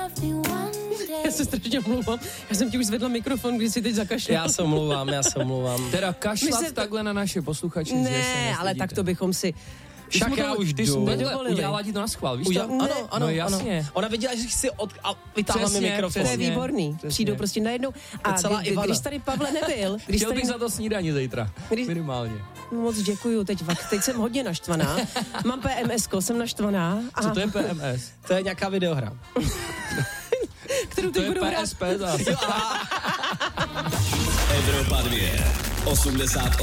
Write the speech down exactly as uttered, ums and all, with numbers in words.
Já se strašně omlouvám. Já jsem ti už zvedla mikrofon, když si teď zakašlal. Já se omlouvám, já se omlouvám. Teda kašlat My se- takhle na naše posluchače. Ne, ale tak to bychom si... Však já už Ty jdu. jsi takhle Nedovolili. udělala ti to na schvál, víš Uděla, to? ano, Ne. ano, No ano. jasně. Ona viděla, že si od, a vytáhla mi Přesně, mikrofon. To je Přesně, výborný. přesně. Přijdou prostě najednou. A celá kdy, Ivana. když tady Pavle nebyl, když Chtěl tady... bych za to snídaní zítra. Když- Minimálně. Moc děkuju, teď, teď jsem hodně naštvaná. Mám P M S ko, jsem naštvaná. A Co to je P M S? To je nějaká videohra. kterou To teď je budu P hrát. S P zase. Evropa dva. osmdesát